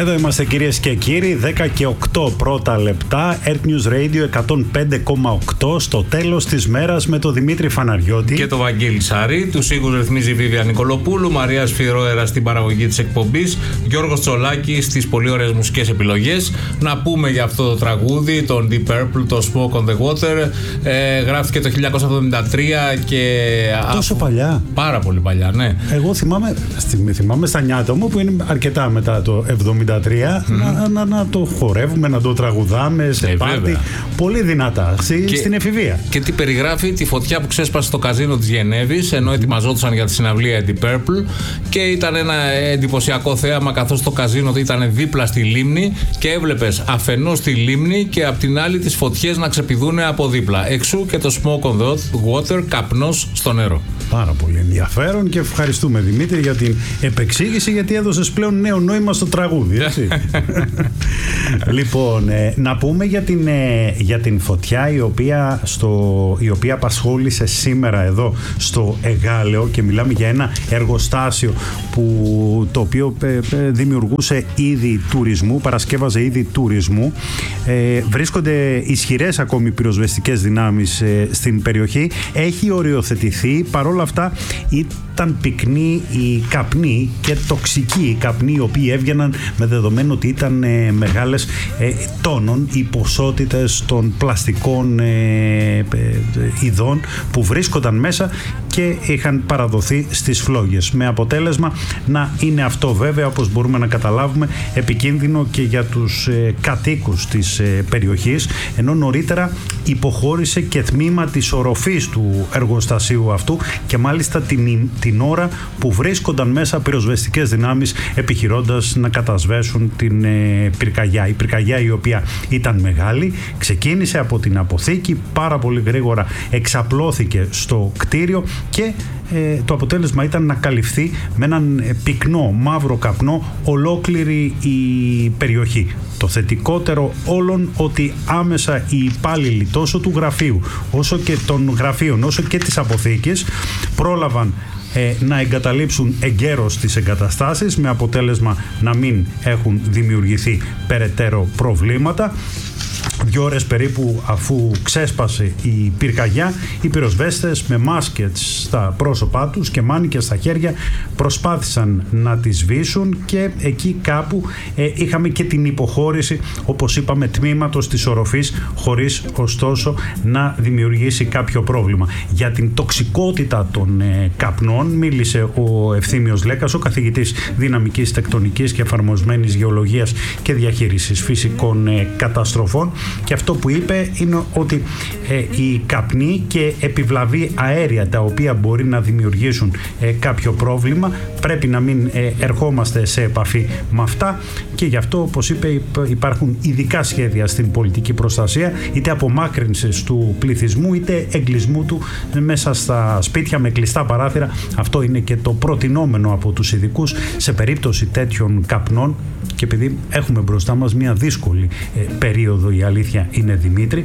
Εδώ είμαστε κυρίες και κύριοι, 10 και 8 πρώτα λεπτά, Earth News Radio 105,8 στο τέλος της μέρας με τον Δημήτρη Φαναριώτη και τον Βαγγέλη Σαρή. Τους ήχους ρυθμίζει η Βίβια Νικολοπούλου, Μαρία Σφυρόερα στην παραγωγή της εκπομπής, Γιώργος Τσολάκης στις πολύ ωραίες μουσικές επιλογές. Να πούμε για αυτό το τραγούδι, τον Deep Purple, το Smoke on the Water. Γράφτηκε το 1973 και... Τόσο παλιά. Πάρα πολύ παλιά, ναι. Εγώ θυμάμαι στα νιάτα μου που είναι αρκετά μετά το 73 να το χορεύουμε, να το τραγουδάμε σε πάρτι πολύ δυνατά στην εφηβεία. Και τι περιγράφει? Τη φωτιά που ξέσπασε στο καζίνο της Γενέβης ενώ ετοιμαζόντουσαν για τη συναυλία Deep Purple, και ήταν ένα εντυπωσιακό θέαμα καθώς το καζίνο ήταν δίπλα στη λίμνη και έβλεπες αφενός τη λίμνη και απ' την άλλη τις φωτιές να ξεπηδούν από δίπλα. Εξού και το Smoke on the Water, καπνός στο νερό. Πάρα πολύ ενδιαφέρον και ευχαριστούμε, Δημήτρη, για την επεξήγηση, γιατί έδωσες πλέον νέο νόημα στο τραγούδι, έτσι. Λοιπόν, να πούμε για την φωτιά η οποία απασχόλησε σήμερα εδώ στο Εγάλεο, και μιλάμε για ένα εργοστάσιο το οποίο δημιουργούσε είδη τουρισμού, παρασκεύαζε είδη τουρισμού. Βρίσκονται ισχυρές ακόμη πυροσβεστικές δυνάμεις στην περιοχή. Έχει οριοθετηθεί, παρόλα αυτά ήταν πυκνοί οι καπνοί και τοξικοί οι καπνοί, οι οποίοι έβγαιναν με δεδομένο ότι ήταν μεγάλες τόνων οι ποσότητες των πλαστικών ειδών που βρίσκονταν μέσα και είχαν παραδοθεί στις φλόγες, με αποτέλεσμα να είναι αυτό βέβαια, όπως μπορούμε να καταλάβουμε, επικίνδυνο και για τους κατοίκους της περιοχής, ενώ νωρίτερα υποχώρησε και τμήμα της οροφής του εργοστασίου αυτού, και μάλιστα την ώρα που βρίσκονταν μέσα πυροσβεστικές δυνάμεις επιχειρώντας να κατασβέσουν την πυρκαγιά. Η πυρκαγιά, η οποία ήταν μεγάλη, ξεκίνησε από την αποθήκη, πάρα πολύ γρήγορα εξαπλώθηκε στο κτίριο και το αποτέλεσμα ήταν να καλυφθεί με έναν πυκνό μαύρο καπνό ολόκληρη η περιοχή. Το θετικότερο όλων, ότι άμεσα οι υπάλληλοι τόσο του γραφείου όσο και των γραφείων όσο και της αποθήκης πρόλαβαν να εγκαταλείψουν εγκαίρος τις εγκαταστάσεις, με αποτέλεσμα να μην έχουν δημιουργηθεί περαιτέρω προβλήματα. 2 ώρες περίπου αφού ξέσπασε η πυρκαγιά, οι πυροσβέστες με μάσκες στα πρόσωπά τους και μάνικες στα χέρια προσπάθησαν να τις σβήσουν, και εκεί κάπου είχαμε και την υποχώρηση, όπως είπαμε, τμήματος της οροφής, χωρίς ωστόσο να δημιουργήσει κάποιο πρόβλημα. Για την τοξικότητα των καπνών μίλησε ο Ευθύμιος Λέκας, ο καθηγητής δυναμικής τεκτονικής και εφαρμοσμένης γεωλογίας και διαχείρισης φυσικών καταστροφών, και αυτό που είπε είναι ότι οι καπνοί και επιβλαβή αέρια τα οποία μπορεί να δημιουργήσουν κάποιο πρόβλημα, πρέπει να μην ερχόμαστε σε επαφή με αυτά, και γι' αυτό, όπως είπε, υπάρχουν ειδικά σχέδια στην πολιτική προστασία, είτε απομάκρυνσης του πληθυσμού είτε εγκλισμού του μέσα στα σπίτια με κλειστά παράθυρα. Αυτό είναι και το προτινόμενο από τους ειδικούς σε περίπτωση τέτοιων καπνών, και επειδή έχουμε μπροστά μας μια δύσκολη περίοδο, η αλήθεια είναι, Δημήτρη,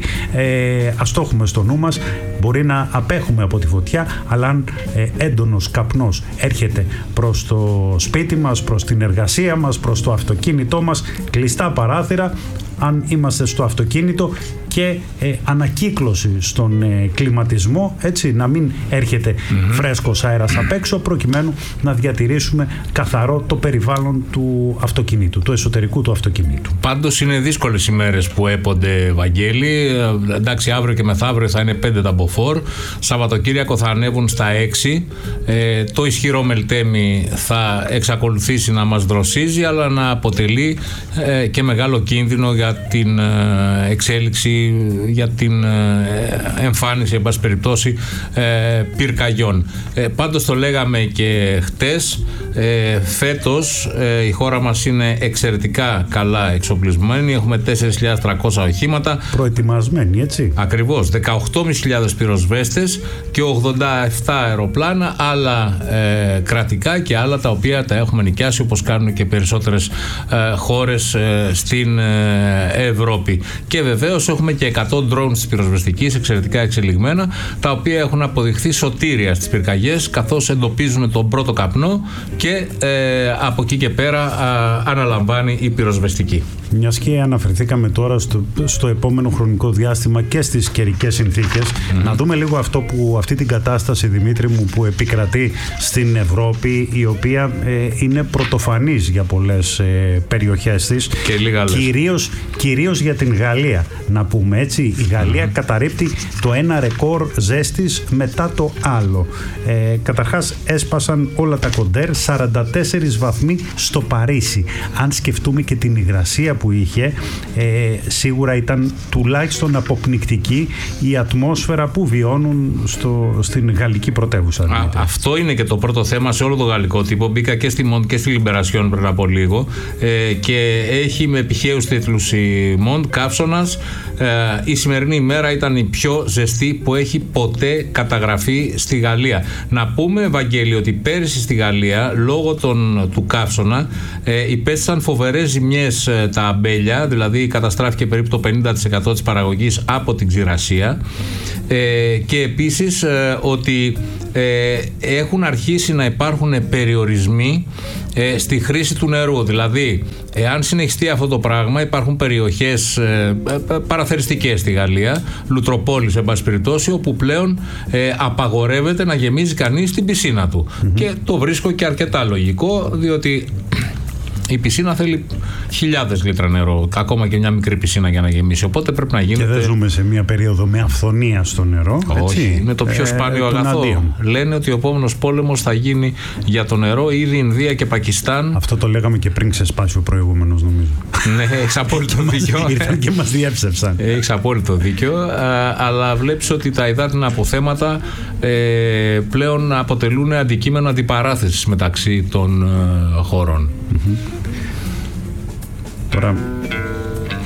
ας το έχουμε στο νου μας. Μπορεί να απέχουμε από τη φωτιά, αλλά αν έντονος καπνός έρχεται προς το σπίτι μας, προς την εργασία μας, προς το αυτοκίνητό μας, κλειστά παράθυρα, αν είμαστε στο αυτοκίνητο, και ανακύκλωση στον κλιματισμό, έτσι, να μην έρχεται φρέσκος αέρας απ' έξω, προκειμένου να διατηρήσουμε καθαρό το περιβάλλον του αυτοκινήτου, του εσωτερικού του αυτοκινήτου. Πάντως είναι δύσκολες ημέρες που έπονται, Βαγγέλη. Εντάξει, αύριο και μεθαύριο θα είναι 5 τα μποφόρ. Σαββατοκύριακο θα ανέβουν στα 6. Το ισχυρό μελτέμι θα εξακολουθήσει να μας δροσίζει, αλλά να αποτελεί και μεγάλο κίνδυνο για την εξέλιξη, για την εμφάνιση, εν πάση περιπτώσει, πυρκαγιών. Πάντως το λέγαμε και χτες, φέτος η χώρα μας είναι εξαιρετικά καλά εξοπλισμένη. Έχουμε 4.300 οχήματα. Προετοιμασμένοι, έτσι. Ακριβώς. 18.500 πυροσβέστες και 87 αεροπλάνα, άλλα κρατικά και άλλα τα οποία τα έχουμε νοικιάσει, όπως κάνουν και περισσότερες χώρες στην Ευρώπη. Και βεβαίως έχουμε έχουμε και 100 drones της πυροσβεστικής, εξαιρετικά εξελιγμένα, τα οποία έχουν αποδειχθεί σωτήρια στις πυρκαγιές, καθώς εντοπίζουν τον πρώτο καπνό και από εκεί και πέρα αναλαμβάνει η πυροσβεστική. Μιας και αναφερθήκαμε τώρα στο επόμενο χρονικό διάστημα και στις καιρικές συνθήκες, να δούμε λίγο αυτή την κατάσταση, Δημήτρη μου, που επικρατεί στην Ευρώπη, η οποία είναι πρωτοφανής για πολλές περιοχές της, κυρίως για την Γαλλία. Να πούμε έτσι, η Γαλλία καταρρίπτει το ένα ρεκόρ ζέστης μετά το άλλο. Καταρχάς έσπασαν όλα τα κοντέρ, 44 βαθμοί στο Παρίσι. Αν σκεφτούμε και την υγρασία που είχε, σίγουρα ήταν τουλάχιστον αποπνικτική η ατμόσφαιρα που βιώνουν στην γαλλική πρωτεύουσα. Αυτό είναι και το πρώτο θέμα σε όλο το γαλλικό τύπο. Μπήκα και στη Mond και στη Libération πριν από λίγο, και έχει με επιχαίους τίτλους η Mond, καύσωνας. Η σημερινή ημέρα ήταν η πιο ζεστή που έχει ποτέ καταγραφεί στη Γαλλία. Να πούμε, Βαγγέλη, ότι πέρυσι στη Γαλλία, λόγω του καύσωνα, υπέστησαν φοβερές ζημιές τα αμπέλια, δηλαδή καταστράφηκε περίπου το 50% της παραγωγής από την ξηρασία, και επίσης ότι έχουν αρχίσει να υπάρχουν περιορισμοί στη χρήση του νερού. Δηλαδή, εάν συνεχιστεί αυτό το πράγμα, υπάρχουν περιοχές παραθεριστικές στη Γαλλία, Λουτροπόλης εν πάση περιπτώσει, όπου πλέον απαγορεύεται να γεμίζει κανείς την πισίνα του. Και το βρίσκω και αρκετά λογικό, διότι η πισίνα θέλει χιλιάδες λίτρα νερό, ακόμα και μια μικρή πισίνα για να γεμίσει. Οπότε πρέπει να γίνεται. Και δεν ζούμε σε μια περίοδο με αυθονία στο νερό. Όχι, έτσι. είναι το πιο σπάνιο αγαθό. Λένε ότι ο επόμενος πόλεμος θα γίνει για το νερό, ήδη Ινδία και Πακιστάν. Αυτό το λέγαμε και πριν ξεσπάσει ο προηγούμενος, νομίζω. Ναι, έχεις απόλυτο δίκιο. Ήρθαν και μας διέψευσαν. Έχεις απόλυτο δίκιο. Αλλά βλέπεις ότι τα υδάτινα αποθέματα πλέον αποτελούν αντικείμενο αντιπαράθεσης μεταξύ των χωρών. Τώρα,